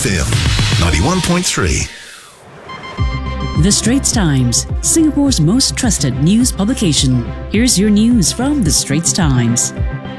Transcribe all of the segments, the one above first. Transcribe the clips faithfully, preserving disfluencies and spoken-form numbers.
F M ninety-one point three. The Straits Times, Singapore's most trusted news publication. Here's your news from The Straits Times.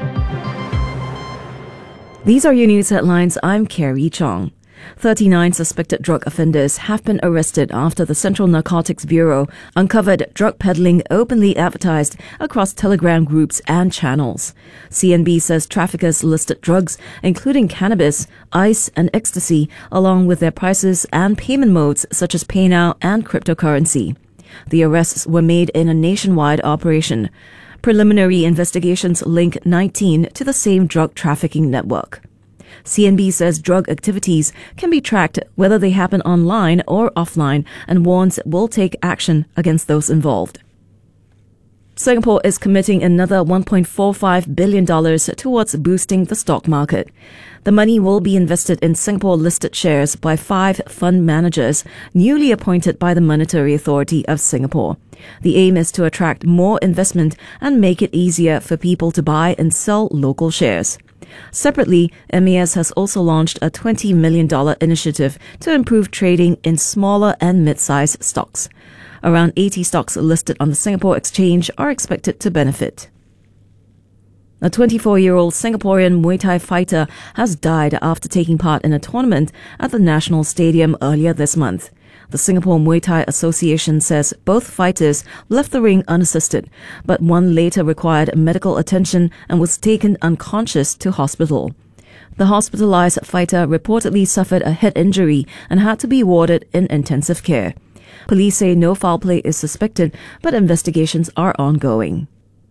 These are your news headlines. I'm Carrie Chong. thirty-nine suspected drug offenders have been arrested after the Central Narcotics Bureau uncovered drug peddling openly advertised across Telegram groups and channels. C N B says traffickers listed drugs, including cannabis, ice and ecstasy, along with their prices and payment modes such as PayNow and cryptocurrency. The arrests were made in a nationwide operation. Preliminary investigations link nineteen to the same drug trafficking network. C N B says drug activities can be tracked whether they happen online or offline and warns it will take action against those involved. Singapore is committing another one point four five billion dollars towards boosting the stock market. The money will be invested in Singapore-listed shares by five fund managers newly appointed by the Monetary Authority of Singapore. The aim is to attract more investment and make it easier for people to buy and sell local shares. Separately, M A S has also launched a twenty million dollars initiative to improve trading in smaller and mid-sized stocks. Around eighty stocks listed on the Singapore Exchange are expected to benefit. A twenty-four-year-old Singaporean Muay Thai fighter has died after taking part in a tournament at the National Stadium earlier this month. The Singapore Muay Thai Association says both fighters left the ring unassisted, but one later required medical attention and was taken unconscious to hospital. The hospitalized fighter reportedly suffered a head injury and had to be warded in intensive care. Police say no foul play is suspected, but investigations are ongoing.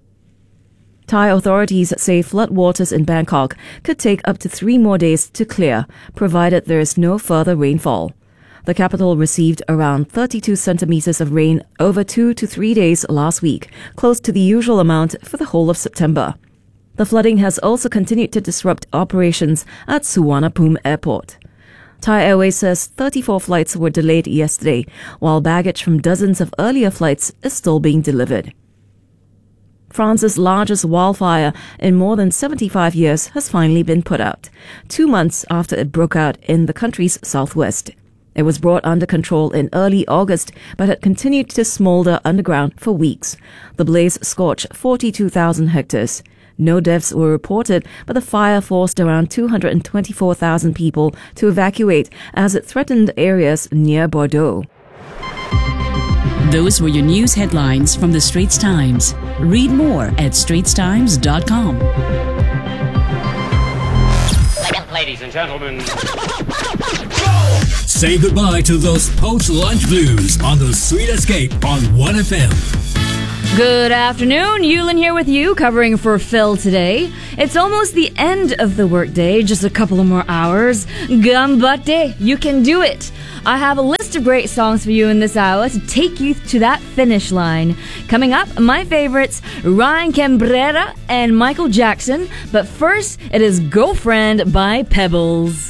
Thai authorities say floodwaters in Bangkok could take up to three more days to clear, provided there is no further rainfall. The capital received around thirty-two centimeters of rain over two to three days last week, close to the usual amount for the whole of September. The flooding has also continued to disrupt operations at Suvarnabhumi Airport. Thai Airways says thirty-four flights were delayed yesterday, while baggage from dozens of earlier flights is still being delivered. France's largest wildfire in more than seventy-five years has finally been put out, two months after it broke out in the country's southwest. It was brought under control in early August, but had continued to smolder underground for weeks. The blaze scorched forty-two thousand hectares. No deaths were reported, but the fire forced around two hundred twenty-four thousand people to evacuate as it threatened areas near Bordeaux. Those were your news headlines from The Straits Times. Read more at straits times dot com. Ladies and gentlemen, say goodbye to those post-lunch blues on the Sweet Escape on one F M. Good afternoon, Yulin here with you, covering for Phil today. It's almost the end of the workday, just a couple of more hours. Gambate, you can do it. I have a list of great songs for you in this hour to take you to that finish line. Coming up, my favorites, Ryan Cambrera and Michael Jackson. But first, it is Girlfriend by Pebbles.